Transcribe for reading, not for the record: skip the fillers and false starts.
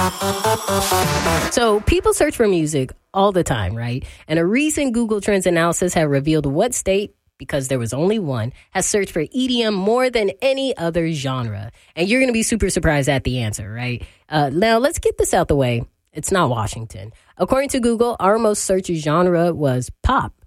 So people search for music all the time, right? And a recent Google Trends analysis had revealed what state, because there was only one, has searched for EDM more than any other genre. And you're going to be super surprised at the answer, right? Now, let's get this out the way. It's not Washington. According to Google, our most searched genre was pop.